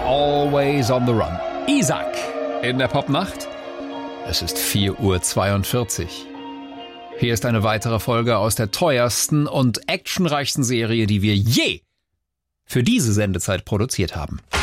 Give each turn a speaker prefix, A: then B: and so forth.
A: Always on the Run. Isaac in der Popnacht. Es ist 4:42 Uhr. Hier ist eine weitere Folge aus der teuersten und actionreichsten Serie, die wir je für diese Sendezeit produziert haben.